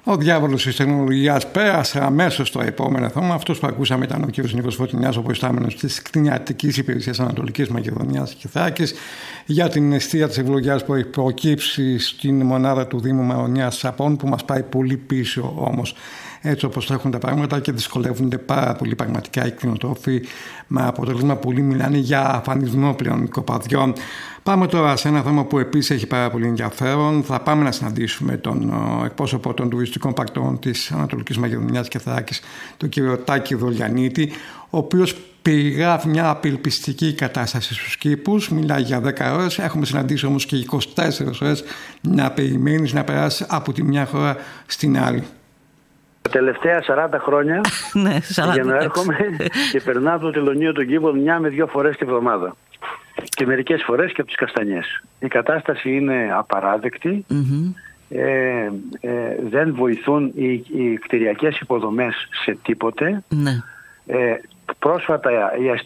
Ο διάβολος της τεχνολογίας πέρασε αμέσως στο επόμενο θέμα. Αυτός που ακούσαμε ήταν ο κ. Νίκος Φωτεινιάς, ο προϊστάμενος της κτηνιατρικής υπηρεσίας Ανατολικής Μακεδονίας και Θράκης, για την αιστεία της ευλογιάς που έχει προκύψει στην μονάδα του Δήμου Μαρονιάς Σαπών, που μας πάει πολύ πίσω όμως, έτσι όπως έχουν τα πράγματα, και δυσκολεύονται πάρα πολύ πραγματικά οι κτηνοτρόφοι, με αποτέλεσμα πολλοί μιλάνε για αφανισμό πλέον οικοπαδιών. Πάμε τώρα σε ένα θέμα που επίσης έχει πάρα πολύ ενδιαφέρον. Θα πάμε να συναντήσουμε τον εκπρόσωπο των τουριστικών πρακτόρων της Ανατολικής Μακεδονίας και Θράκης, τον κύριο Τάκη Δολιανίτη, ο οποίος περιγράφει μια απελπιστική κατάσταση στους κήπους. Μιλάει για 10 ώρες. Έχουμε συναντήσει όμως και 24 ώρες να περιμένεις να περάσει από τη μια χώρα στην άλλη. Τα τελευταία 40 χρόνια για να έρχομαι και περνάω το τελωνείο των κήπων 1 με 2 φορές τη βδομάδα. Και μερικές φορές και από τις καστανιές. Η κατάσταση είναι απαράδεκτη. Δεν βοηθούν οι κτηριακές υποδομές σε τίποτε. Πρόσφατα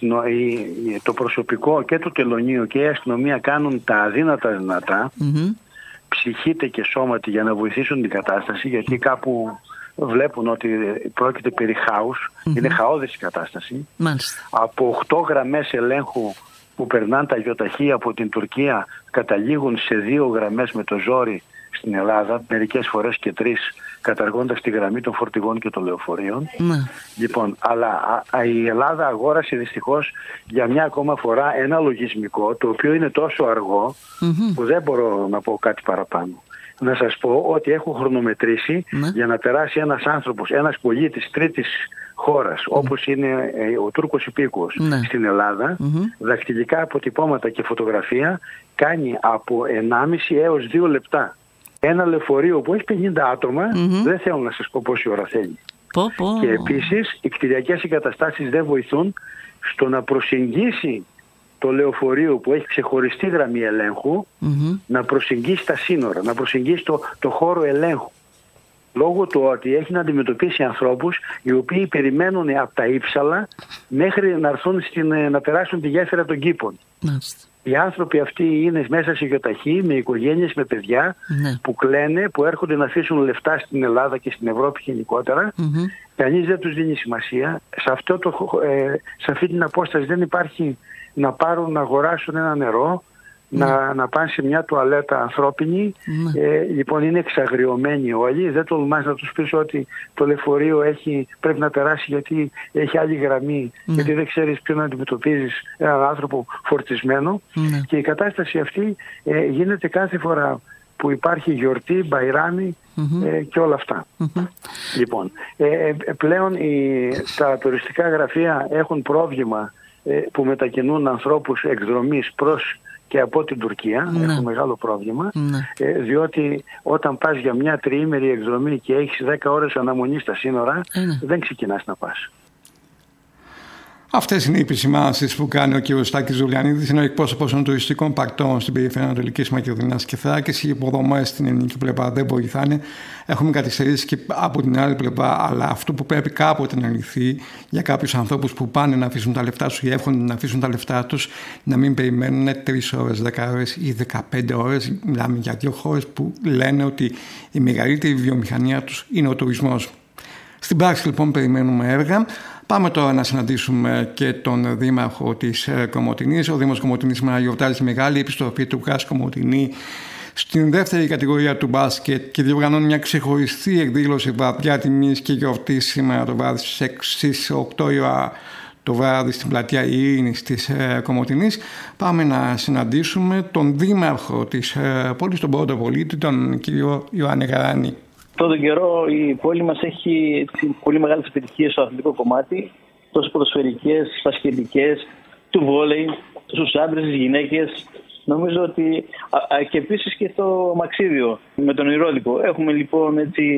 το προσωπικό και το τελωνείο και η αστυνομία κάνουν τα αδύνατα δυνατά. Ψυχείται και σώματι για να βοηθήσουν την κατάσταση, γιατί κάπου βλέπουν ότι πρόκειται περί χάους. Είναι χαόδης η κατάσταση. Μάλιστα. Από 8 γραμμές ελέγχου που περνάνε τα γιοταχή από την Τουρκία καταλήγουν σε 2 γραμμές με το ζόρι στην Ελλάδα, μερικές φορές και 3, καταργώντας τη γραμμή των φορτηγών και των λεωφορείων. Λοιπόν, αλλά η Ελλάδα αγόρασε δυστυχώς για μια ακόμα φορά ένα λογισμικό, το οποίο είναι τόσο αργό που δεν μπορώ να πω κάτι παραπάνω. Να σας πω ότι έχω χρονομετρήσει για να περάσει ένας άνθρωπος, ένας πολίτης τρίτης χώρας, όπως είναι ο Τούρκος υπήκοος στην Ελλάδα, δακτυλικά αποτυπώματα και φωτογραφία, κάνει από 1,5 έως 2 λεπτά. Ένα λεωφορείο που έχει 50 άτομα, δεν θέλω να σας πω πόση ώρα θέλει. Και επίσης οι κτηριακές εγκαταστάσεις δεν βοηθούν στο να προσεγγίσει το λεωφορείο που έχει ξεχωριστή γραμμή ελέγχου, να προσεγγίσει τα σύνορα, να προσεγγίσει το χώρο ελέγχου. Λόγω του ότι έχει να αντιμετωπίσει ανθρώπους οι οποίοι περιμένουν από τα ύψαλα μέχρι να έρθουν να περάσουν τη γέφυρα των κήπων. Οι άνθρωποι αυτοί είναι μέσα σε γιοταχή, με οικογένειες, με παιδιά που κλαίνε, που έρχονται να αφήσουν λεφτά στην Ελλάδα και στην Ευρώπη γενικότερα. Κανείς δεν τους δίνει σημασία. Σε αυτή την απόσταση δεν υπάρχει να πάρουν, να αγοράσουν ένα νερό, να πάνε σε μια τουαλέτα ανθρώπινη. Λοιπόν, είναι εξαγριωμένοι όλοι. Δεν τολμάς να τους πεις ότι το λεωφορείο πρέπει να περάσει γιατί έχει άλλη γραμμή, γιατί δεν ξέρεις ποιον να αντιμετωπίζεις, έναν άνθρωπο φορτισμένο. Και η κατάσταση αυτή γίνεται κάθε φορά που υπάρχει γιορτή, μπαϊράμι και όλα αυτά. Λοιπόν, πλέον τα τουριστικά γραφεία έχουν πρόβλημα που μετακινούν ανθρώπους εκδρομής προς και από την Τουρκία. Έχουν μεγάλο πρόβλημα, διότι όταν πας για μια τριήμερη εκδρομή και έχεις 10 ώρες αναμονή στα σύνορα, δεν ξεκινάς να πας. Αυτές είναι οι επισημάνσεις που κάνει ο κ. Τάκης Δολιανίδης, είναι ο εκπρόσωπος των τουριστικών πρακτόρων στην περιφέρεια Ανατολικής Μακεδονίας και Θράκης. Οι υποδομές στην ελληνική πλευρά δεν βοηθάνε. Έχουμε καθυστερήσει και από την άλλη πλευρά, αλλά αυτό που πρέπει κάποτε να λυθεί για κάποιους ανθρώπους που πάνε να αφήσουν τα λεφτά τους ή εύχονται να αφήσουν τα λεφτά τους, να μην περιμένουν 3 ώρες, 10 ώρες ή 15 ώρες. Μιλάμε για 2 χώρες που λένε ότι η μεγαλύτερη βιομηχανία τους είναι ο τουρισμός. Στην πράξη λοιπόν περιμένουμε έργα. Πάμε τώρα να συναντήσουμε και τον δήμαρχο της Κομοτηνής. Ο Δήμος Κομοτηνής σήμερα γιορτάζει μεγάλη επιστροφή του ΚΑΣ Κομοτηνή στην δεύτερη κατηγορία του μπάσκετ και διοργανώνει μια ξεχωριστή εκδήλωση βραδιά τιμής και γιορτή σήμερα το βράδυ στις 8 η ώρα το βράδυ στην πλατεία Ειρήνης της Κομοτηνής. Πάμε να συναντήσουμε τον δήμαρχο της πόλης, τον πρώτο πολίτη, τον κύριο Ιωάννη Γαράνη. Αυτόν τον καιρό η πόλη μας έχει πολύ μεγάλες επιτυχίες στο αθλητικό κομμάτι, τόσο ποδοσφαιρικές, μπασκετικές, του βόλεϊ, στους άντρες, στις γυναίκες. Νομίζω ότι και επίσης και στο Μαξίδιο με τον Ηρώδικο. Έχουμε λοιπόν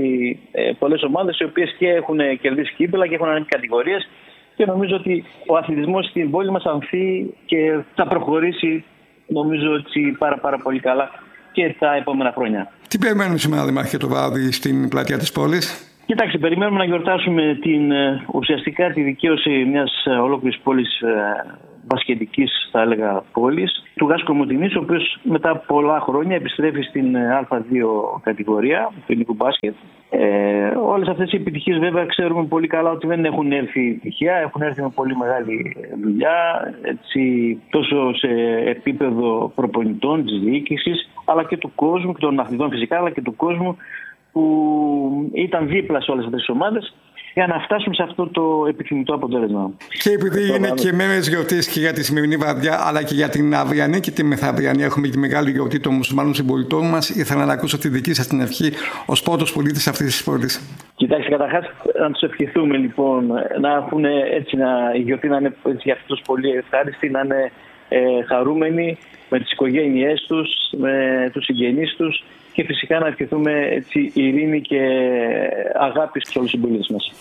πολλές ομάδες οι οποίες και έχουν κερδίσει κύπελλα και έχουν ανέβει κατηγορίες και νομίζω ότι ο αθλητισμός στην πόλη μας ανθεί και θα προχωρήσει νομίζω ότι πάρα πολύ καλά και τα επόμενα χρόνια. Τι περιμένουμε σήμερα, Δημάρχε, το βράδυ στην πλατεία της πόλης? Κοιτάξτε, περιμένουμε να γιορτάσουμε ουσιαστικά τη δικαίωση μιας ολόκληρης πόλης μπασκετικής, θα έλεγα, πόλης, του Γάσκου Κομοτηνής, ο οποίος μετά από πολλά χρόνια επιστρέφει στην Α2 κατηγορία, του ελληνικού μπάσκετ. Όλες αυτές οι επιτυχίες, βέβαια, ξέρουμε πολύ καλά ότι δεν έχουν έρθει τυχαία, έχουν έρθει με πολύ μεγάλη δουλειά, έτσι, τόσο σε επίπεδο προπονητών, της διοίκησης, αλλά και του κόσμου, και των αθλητών φυσικά, αλλά και του κόσμου που ήταν δίπλα σε όλες αυτές τις ομάδες, για να φτάσουμε σε αυτό το επιθυμητό αποτέλεσμα. Και επειδή είναι και μέρες γιορτής και για τη σημερινή βραδιά, αλλά και για την αυριανή και τη μεθαυριανή, έχουμε τη μεγάλη γιορτή των μουσουλμάνων συμπολιτών μας, ήθελα να ακούσω τη δική σας την ευχή ως πρώτος πολίτης αυτής της πόλης. Κοιτάξτε, καταρχάς να τους ευχηθούμε λοιπόν να έχουν έτσι, η γιορτή να είναι έτσι, για αυτούς πολύ ευχάριστη, να είναι χαρούμενοι με τις οικογένειές τους, με τους συγγενείς τους, και φυσικά να ευχηθούμε έτσι ειρήνη και αγάπη σε όλους τους συμπολίτες μας.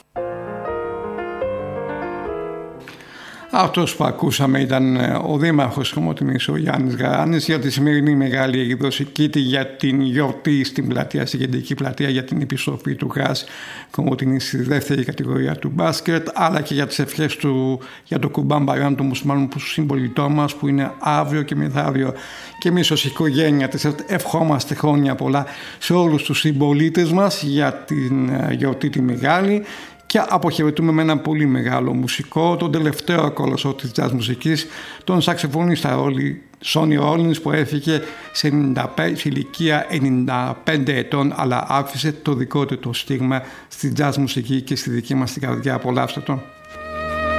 Αυτός που ακούσαμε ήταν ο Δήμαρχος Κομοτηνής, ο Γιάννης Γαράνης, για τη σημερινή μεγάλη εκδόση Κίτη για την γιορτή στην πλατεία, στην κεντρική πλατεία, για την επιστροφή του ΓΑΣ Κομοτηνής στη δεύτερη κατηγορία του μπάσκετ, αλλά και για τις ευχές του για το Κουρμπάν Μπαϊράμ των μουσουλμάνων συμπολιτών μας, που είναι αύριο και μεθαύριο. Και εμείς ως οικογένεια της ευχόμαστε χρόνια πολλά σε όλους τους συμπολίτες μας για την γιορτή τη μεγάλη. Και αποχαιρετούμε με ένα πολύ μεγάλο μουσικό, τον τελευταίο κολοσσό της jazz μουσικής, τον σαξεφωνίστα Sonny Rollins, που έφυγε σε ηλικία 95 ετών, αλλά άφησε το δικό του το στίγμα στη jazz μουσική και στη δική μας την καρδιά. Απολαύστε τον.